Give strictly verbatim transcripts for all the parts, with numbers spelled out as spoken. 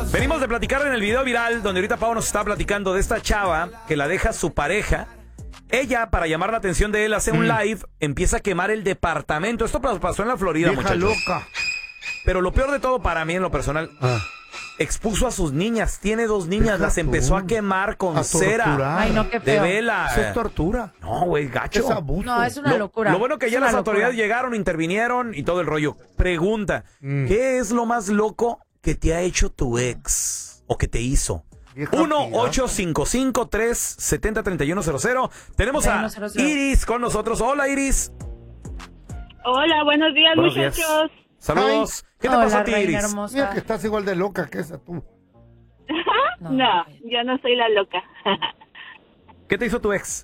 Venimos de platicar en el video viral donde ahorita Pau nos está platicando de esta chava que la deja su pareja. Ella, para llamar la atención de él, hace un Mm. live, empieza a quemar el departamento. Esto pasó en la Florida, Vieja muchachos. loca. Pero lo peor de todo para mí en lo personal, Ah. expuso a sus niñas. Tiene dos niñas, Deja las tú. empezó a quemar con A cera torturar. Ay, no, qué de feo. vela. Eso es tortura. No, güey, gacho. Es abuso. No, es una Lo, locura. lo bueno que Es ya una las locura. autoridades llegaron, intervinieron y todo el rollo. Pregunta, Mm. ¿qué es lo más loco que te ha hecho tu ex o que te hizo? Vieja uno pirata. ocho cinco cinco, tres siete cero, tres uno cero cero. Tenemos a treinta cero cero. Iris con nosotros. Hola, Iris. Hola, buenos días, Buenos días. muchachos. Saludos. ¿Qué te Hola, pasó a ti, reina Iris? hermosa. Mira que estás igual de loca que esa tú. No, No, pues. yo no soy la loca. ¿Qué te hizo tu ex?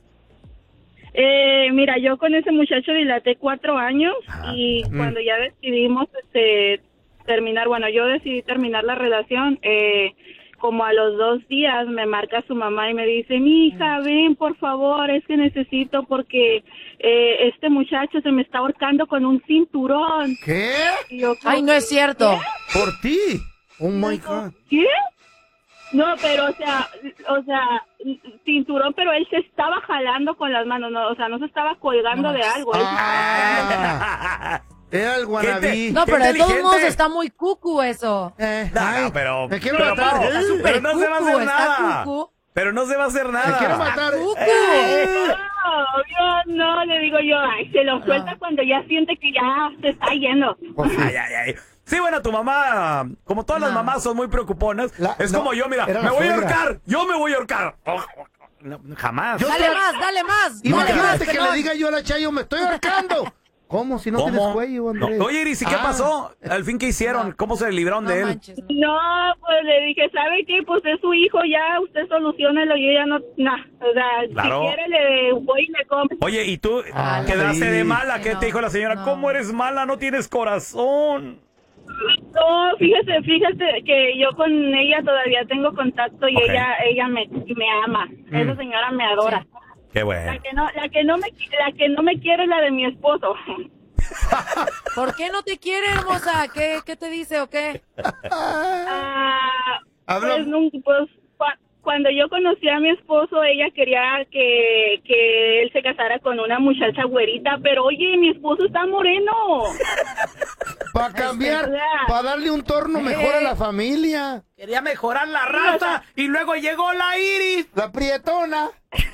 eh, mira, yo con ese muchacho dilaté cuatro años Ajá. y Mm. cuando ya decidimos este, terminar, bueno, yo decidí terminar la relación, eh, como a los dos días me marca su mamá y me dice, mi hija, ven, por favor, es que necesito porque eh, este muchacho se me está ahorcando con un cinturón. ¿Qué? Y yo, Ay, no es cierto. Por ti. Oh my God. ¿qué? No, pero o sea, o sea, cinturón, pero él se estaba jalando con las manos, no, o sea, no se estaba colgando No de manches. algo. él- Ah, era el wannabe. No, Qué pero de todos inteligente. modos está muy cucu eso. Eh, No, ay, no, pero, me quiero pero, matar. Pau, ¿eh? Está súper pero no se va a cucu, hacer está nada. cucu. Pero no se va a hacer nada. Me quiero matar. Cucu. No, yo no, le digo yo, ay, se lo suelta cuando ya siente que ya se está yendo. Pues sí. Ay, ay, ay. Sí, bueno, tu mamá, como todas las No. mamás son muy preocuponas, La- es no, como yo, mira, era me la voy a suegra. ahorcar, yo me voy a ahorcar. Oh, no, jamás. Yo- Dale más, dale más. Dale Imagínate más, que pelón. le diga yo a la Chayo, me estoy ahorcando. ¿Cómo? Si no ¿Cómo? tienes cuello, Andrés. No. Oye, Iris, ¿y qué Ah. pasó? Al fin, ¿qué hicieron? No. ¿Cómo se libraron No de él? manches. No, pues le dije, ¿sabe qué? Pues es su hijo ya, usted solucionelo, yo ya no, nah, o sea, Claro. si quiere le voy y le compro. Oye, ¿y tú Ah, quedaste sí. de mala? Ay, ¿Qué no, te dijo la señora? no. ¿Cómo eres mala? No tienes corazón. No, fíjese, fíjese que yo con ella todavía tengo contacto y Ok. ella ella me, me ama. Mm. Esa señora me adora. Qué La bueno. que no la que no me la que no me quiere es la de mi esposo. ¿Por qué no te quiere, hermosa? ¿Qué, qué te dice o qué? Ah, Habla- pues, nunca- pues, cua- cuando yo conocí a mi esposo, ella quería que, que él se casara con una muchacha güerita, pero oye, mi esposo está moreno. Para cambiar, Es verdad. para darle un torno mejor a la familia. Quería mejorar la raza y luego llegó la Iris. La prietona.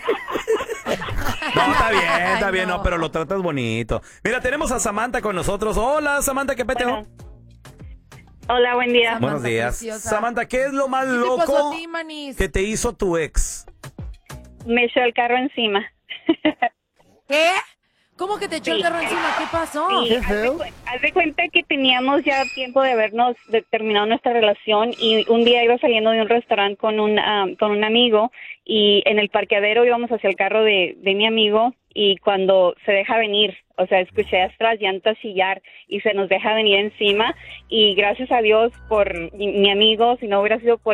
No, está bien, está Ay, bien, no. no. pero lo tratas bonito. Mira, tenemos a Samantha con nosotros. Hola, Samantha, ¿qué peteo? Bueno. Hola, buen día. Samantha, Buenos días. preciosa. Samantha, ¿qué es lo más ¿Qué te loco pasó a ti, manis? que te hizo tu ex? Me echó el carro encima. ¿Qué? ¿Cómo que te echó el Sí. carro encima? ¿Qué pasó? Sí, haz de, cu- haz de cuenta que teníamos ya tiempo de habernos de terminado nuestra relación y un día iba saliendo de un restaurante con un ah, con un amigo y en el parqueadero íbamos hacia el carro de, de mi amigo y cuando se deja venir, o sea, escuché atrás llantas chillar y se nos deja venir encima y gracias a Dios por mi, mi amigo, si no hubiera sido por